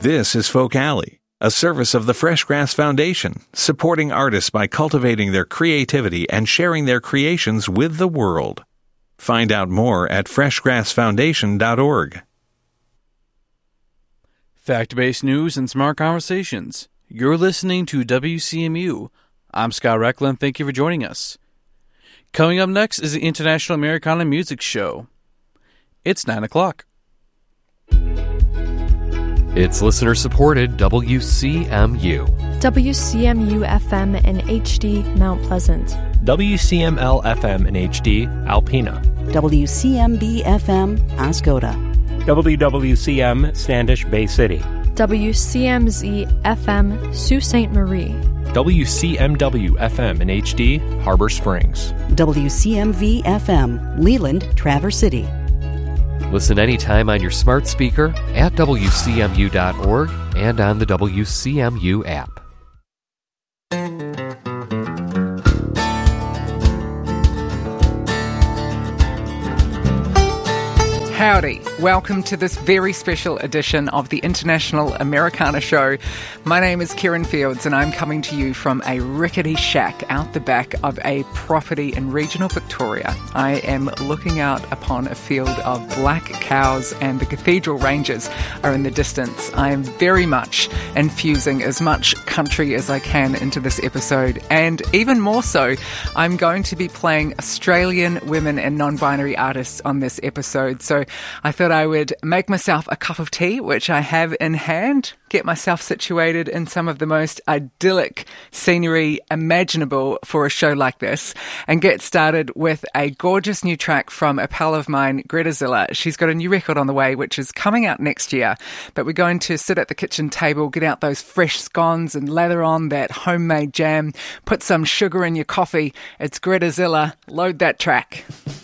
This is Folk Alley, a service of the Freshgrass Foundation, supporting artists by cultivating their creativity and sharing their creations with the world. Find out more at freshgrassfoundation.org. Fact-based news and smart conversations. You're listening to WCMU. I'm Scott Recklin. Thank you for joining us. Coming up next is the International Americana Music Show. It's 9 o'clock. It's listener-supported WCMU. WCMU-FM in HD, Mount Pleasant. WCML-FM in HD, Alpena. WCMB-FM, Oscoda. WWCM, Standish Bay City. WCMZ-FM, Sault Ste. Marie. WCMW-FM in HD, Harbor Springs. WCMV-FM, Leland, Traverse City. Listen anytime on your smart speaker, at WCMU.org, and on the WCMU app. Howdy. Welcome to this very special edition of the International Americana Show. My name is Kieran Fields and I'm coming to you from a rickety shack out the back of a property in regional Victoria. I am looking out upon a field of black cows and the Cathedral Ranges are in the distance. I am very much infusing as much country as I can into this episode, and even more so, I'm going to be playing Australian women and non-binary artists on this episode. So I thought I would make myself a cup of tea, which I have in hand, get myself situated in some of the most idyllic scenery imaginable for a show like this, and get started with a gorgeous new track from a pal of mine, Greta Zilla. She's got a new record on the way, which is coming out next year, but we're going to sit at the kitchen table, get out those fresh scones and lather on that homemade jam, put some sugar in your coffee. It's Greta Zilla. Load that track.